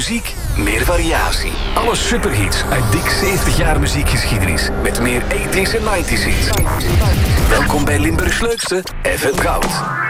muziek, meer variatie. Alle superhits uit dik 70 jaar muziekgeschiedenis. Met meer 80s en 90s hits. Welkom bij Limburgs leukste, FM Goud.